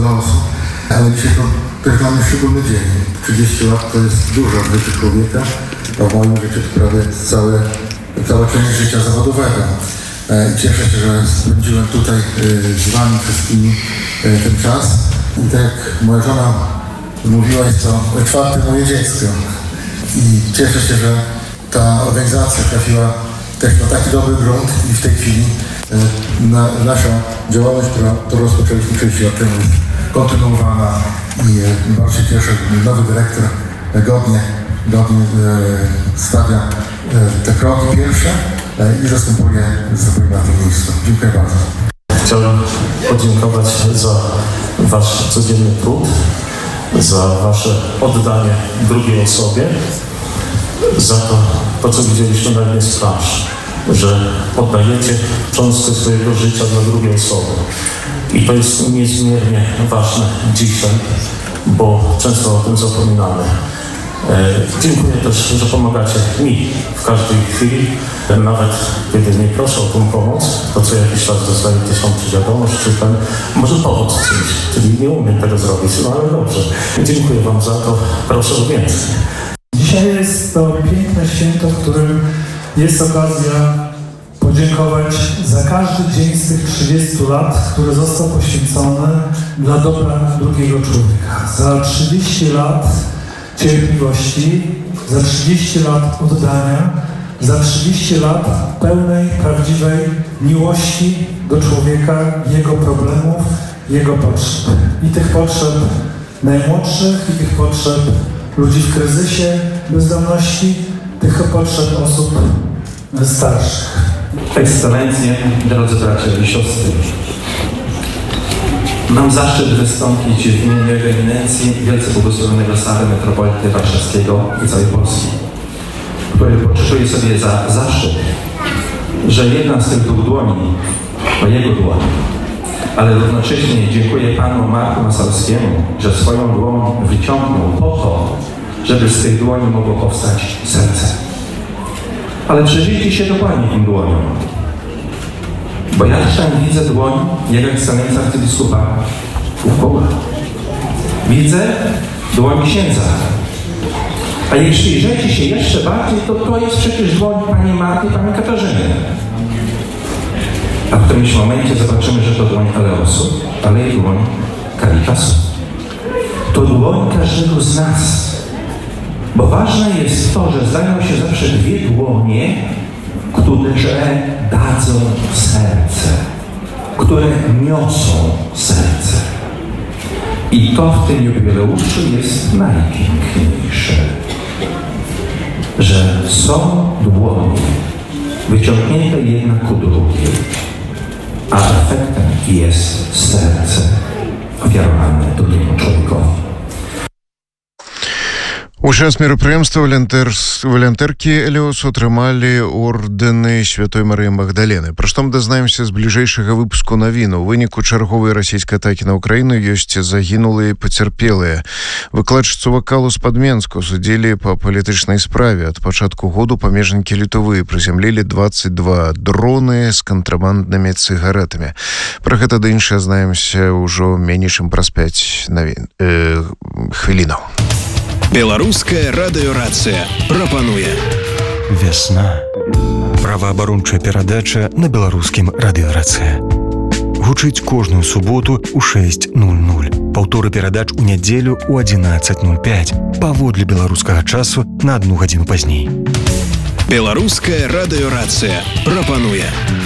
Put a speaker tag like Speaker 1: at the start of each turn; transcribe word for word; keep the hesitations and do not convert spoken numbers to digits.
Speaker 1: wiele osób, ale dzisiaj to też dla mnie szczególny dzień. trzydzieści lat to jest dużo w życiu człowieka, a w moim życiu to prawie całe, cała część życia zawodowego. I cieszę się, że spędziłem tutaj z wami wszystkimi ten czas. I tak jak moja żona mówiła, jest to czwarte moje dziecko. I cieszę się, że ta organizacja trafiła też na taki dobry grunt i w tej chwili na, nasza działalność, która, którą rozpoczęliśmy trzydzieści lat temu, jest kontynuowana i bardzo się cieszę, że nowy dyrektor godnie, godnie e, stawia e, te kroki pierwsze e, i zastępuje, zastępuje na tym miejscu. Dziękuję bardzo.
Speaker 2: Chciałem podziękować za wasz codzienny trud, za wasze oddanie drugiej osobie, za to, to co widzieliśmy na jednej z plansz, że oddajecie cząstkę swojego życia dla drugiej osoby. I to jest niezmiernie ważne dzisiaj, bo często o tym zapominamy. E, dziękuję też, że pomagacie mi w każdej chwili, nawet kiedy mnie proszę o tą pomoc, to co jakiś czas dostaję tysiące wiadomości, czy ten, może pomóc czymś, czyli nie umiem tego zrobić, no ale dobrze. Dziękuję wam za to, proszę o więcej.
Speaker 3: Dzisiaj jest to piękne święto, w którym jest okazja podziękować za każdy dzień z tych trzydziestu lat, który został poświęcony dla dobra drugiego człowieka. Za trzydzieści lat cierpliwości, za trzydzieści lat oddania, za trzydzieści lat pełnej, prawdziwej miłości do człowieka, jego problemów, jego potrzeb. I tych potrzeb najmłodszych, i tych potrzeb ludzi w kryzysie, bezdomności, tych potrzeb osób starszych.
Speaker 4: Ekscelencje, drodzy bracia i siostry, mam zaszczyt wystąpić w imieniu Jego Eminencji Wielce Błogosławionego Stary Metropolity Warszawskiego i całej Polski, który poczytuje sobie za zaszczyt, że jedna z tych dwóch dłoni to Jego dłoń, ale równocześnie dziękuję Panu Marku Massalskiemu, że swoją dłoń wyciągnął po to, żeby z tej dłoni mogło powstać serce. Ale przyjrzyjcie się dokładnie tym dłoniom. Bo ja też tam widzę dłoń Jego Ekscelencji arcybiskupa Ufkoła. Widzę dłoń księdza. A jak przyjrzycie się jeszcze bardziej, to to jest przecież dłoń pani Marty i pani Katarzyny. A w którymś momencie zobaczymy, że to dłoń Aleosu, ale i dłoń Caritasu. To dłoń każdego z nas. Bo ważne jest to, że zdają się zawsze dwie dłonie, które dadzą serce, które niosą serce. I to w tym jubileuszu jest najpiękniejsze, że są dłonie wyciągnięte jedna ku drugiej, a efektem jest serce ofiarowane drugiemu człowiekowi.
Speaker 5: У час мерапрыемства валянтэркі Элеосу атрымалі ордэны Святой Марыі Магдалены. Пра што мы дазнаемся з бліжэйшага выпуску навін. У выніку чарговай расійскай атакі на Ўкраіну ёсць загінулыя і пацярпелыя. Выкладчыцу вакалу з-пад Менску судзілі па палітычнай справе. Ад пачатку году памежнікі Літвы прызямлілі дваццаць два дроны з кантрабанднымі цыгаретамі. Пра гэта ды іншае знаемся ўжо меней чым праз пяць навін э, хвілінаў.
Speaker 6: Беларуская радыёрацыя прапануе
Speaker 7: Вясна. Праваабарончая перадача на беларускім радыёрацыя. Гучыць кожную суботу ў шэсць нуль нуль. Паўторы перадач у нядзелю ў адзінаццаць нуль пяць. Паводле беларускага часу на адну гадзіну пазней.
Speaker 6: Беларуская радыёрацыя прапануе